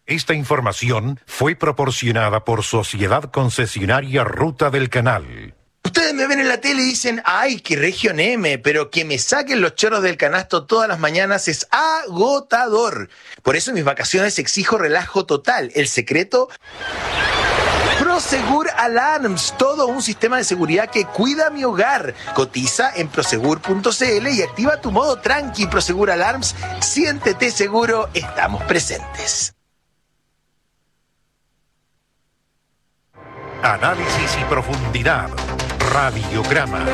Esta información fue proporcionada por Sociedad Concesionaria Ruta del Canal. Ustedes me ven en la tele y dicen, ¡ay, qué región M! Pero que me saquen los chorros del canasto todas las mañanas es agotador. Por eso en mis vacaciones exijo relajo total. El secreto... Prosegur Alarms, todo un sistema de seguridad que cuida mi hogar. Cotiza en prosegur.cl y activa tu modo tranqui. Prosegur Alarms, siéntete seguro, estamos presentes. Análisis y profundidad. Radiograma.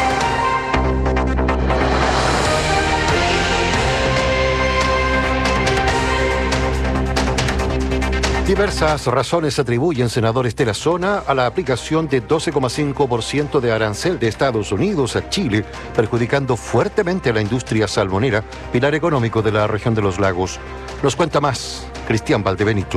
Diversas razones atribuyen senadores de la zona a la aplicación de 12,5% de arancel de Estados Unidos a Chile, perjudicando fuertemente a la industria salmonera, pilar económico de la región de los lagos. Nos cuenta más Cristian Valdebenito.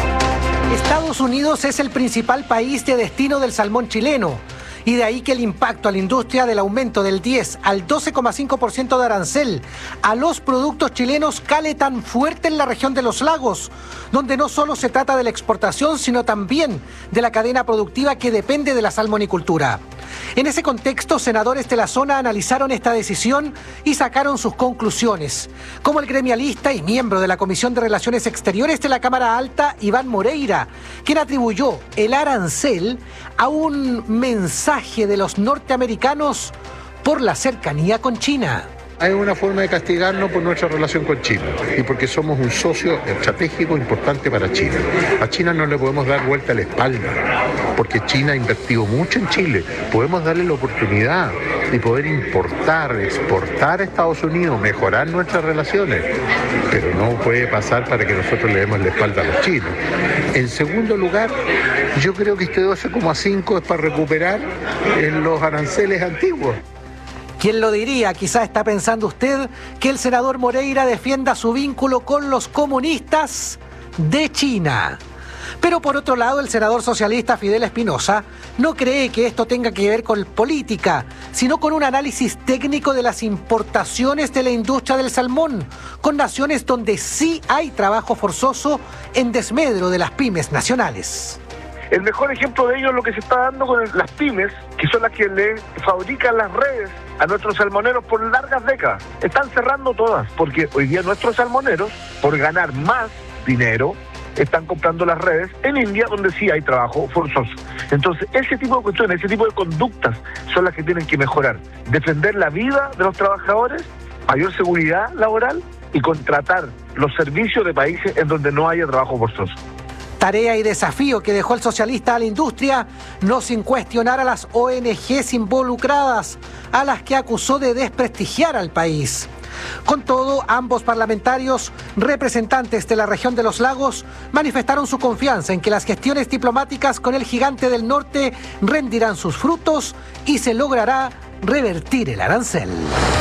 Estados Unidos es el principal país de destino del salmón chileno. Y de ahí que el impacto a la industria del aumento del 10 al 12,5% de arancel a los productos chilenos cale tan fuerte en la región de los lagos, donde no solo se trata de la exportación, sino también de la cadena productiva que depende de la salmonicultura. En ese contexto, senadores de la zona analizaron esta decisión y sacaron sus conclusiones, como el gremialista y miembro de la Comisión de Relaciones Exteriores de la Cámara Alta, Iván Moreira, quien atribuyó el arancel a un mensaje de los norteamericanos por la cercanía con China. Hay una forma de castigarnos por nuestra relación con China y porque somos un socio estratégico importante para China. A China no le podemos dar vuelta a la espalda porque China ha invertido mucho en Chile. Podemos darle la oportunidad de poder importar, exportar a Estados Unidos, mejorar nuestras relaciones, pero no puede pasar para que nosotros le demos la espalda a los chinos. En segundo lugar, yo creo que este 12,5 es para recuperar los aranceles antiguos. ¿Quién lo diría? Quizá está pensando usted que el senador Moreira defienda su vínculo con los comunistas de China. Pero por otro lado, el senador socialista Fidel Espinosa no cree que esto tenga que ver con política, sino con un análisis técnico de las importaciones de la industria del salmón, con naciones donde sí hay trabajo forzoso en desmedro de las pymes nacionales. El mejor ejemplo de ello es lo que se está dando con las pymes, que son las que le fabrican las redes a nuestros salmoneros por largas décadas. Están cerrando todas, porque hoy día nuestros salmoneros, por ganar más dinero, están comprando las redes en India, donde sí hay trabajo forzoso. Entonces, ese tipo de cuestiones, ese tipo de conductas son las que tienen que mejorar. Defender la vida de los trabajadores, mayor seguridad laboral y contratar los servicios de países en donde no haya trabajo forzoso. Tarea y desafío que dejó el socialista a la industria, no sin cuestionar a las ONGs involucradas, a las que acusó de desprestigiar al país. Con todo, ambos parlamentarios, representantes de la región de los lagos, manifestaron su confianza en que las gestiones diplomáticas con el gigante del norte rendirán sus frutos y se logrará revertir el arancel.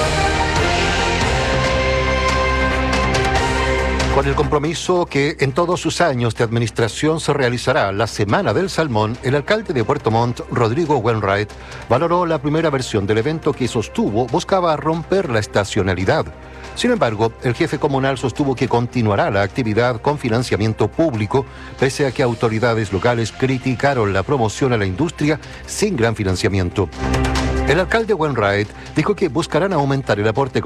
Con el compromiso que en todos sus años de administración se realizará la Semana del Salmón, el alcalde de Puerto Montt, Rodrigo Wainwright, valoró la primera versión del evento que sostuvo buscaba romper la estacionalidad. Sin embargo, el jefe comunal sostuvo que continuará la actividad con financiamiento público, pese a que autoridades locales criticaron la promoción a la industria sin gran financiamiento. El alcalde Wainwright dijo que buscarán aumentar el aporte